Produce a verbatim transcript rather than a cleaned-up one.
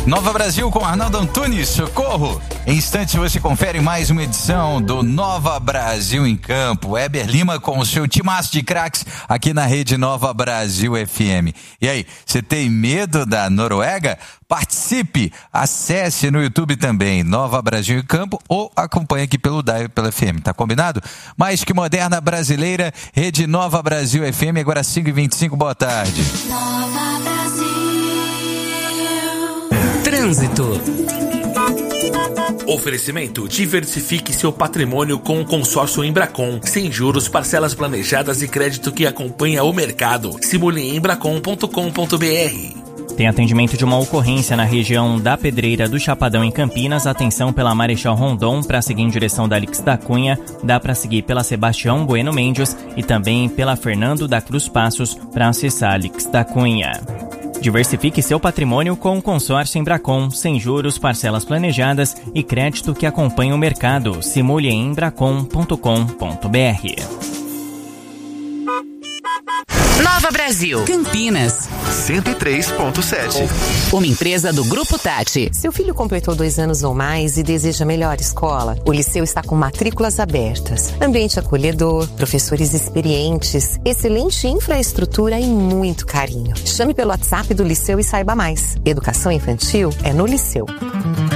Nova Brasil com Arnaldo Antunes, socorro! Em instantes você confere mais uma edição do Nova Brasil em Campo. Weber Lima com o seu timaço de craques aqui na rede Nova Brasil F M. E aí, você tem medo da Noruega? Participe, acesse no YouTube também Nova Brasil em Campo ou acompanhe aqui pelo Dial e pela F M, tá combinado? Mais que moderna brasileira, rede Nova Brasil F M, agora cinco e vinte e cinco, boa tarde. Nova Brasil. Trânsito. Oferecimento: diversifique seu patrimônio com o consórcio Embracon. Sem juros, parcelas planejadas e crédito que acompanha o mercado. Simule em embracon ponto com ponto b r. Tem atendimento de uma ocorrência na região da Pedreira do Chapadão, em Campinas. Atenção pela Marechal Rondon para seguir em direção da Alix da Cunha. Dá para seguir pela Sebastião Bueno Mendes e também pela Fernando da Cruz Passos para acessar Alix da Cunha. Diversifique seu patrimônio com o consórcio Embracon, sem juros, parcelas planejadas e crédito que acompanha o mercado. Simule em embracon ponto com ponto b r. Nova Brasil, Campinas, cento e três ponto sete. uma empresa do Grupo Tati. Seu filho completou dois anos ou mais e deseja melhor escola? O Liceu está com matrículas abertas. Ambiente acolhedor, professores experientes, excelente infraestrutura e muito carinho. Chame pelo WhatsApp do Liceu e saiba mais. Educação infantil é no Liceu.